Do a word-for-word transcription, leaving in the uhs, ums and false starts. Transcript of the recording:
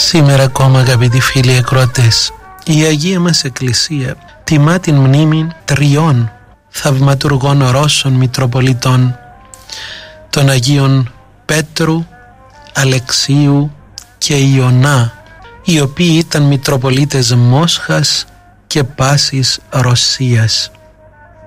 Σήμερα ακόμα, αγαπητοί φίλοι ακροατές, η Αγία μας Εκκλησία τιμά την μνήμη τριών θαυματουργών Ρώσων Μητροπολιτών, των Αγίων Πέτρου, Αλεξίου και Ιωνά, οι οποίοι ήταν Μητροπολίτες Μόσχας και πάσης Ρωσίας.